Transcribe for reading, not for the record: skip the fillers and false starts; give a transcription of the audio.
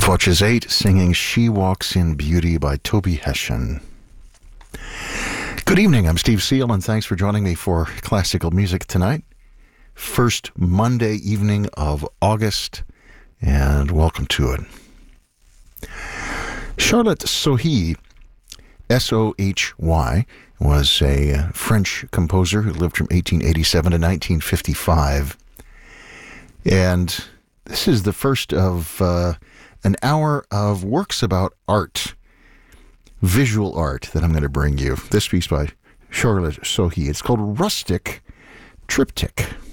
Watches 8 singing She Walks in Beauty by Toby Hession. Good evening, I'm Steve Seal, and thanks for joining me for classical music tonight. First Monday evening of August, and welcome to it. Charlotte Sohy, S-O-H-Y, was a French composer who lived from 1887 to 1955. And this is the first of an hour of works about art, visual art, that I'm going to bring you. This piece by Charlotte Sohy. It's called Rustic Triptych.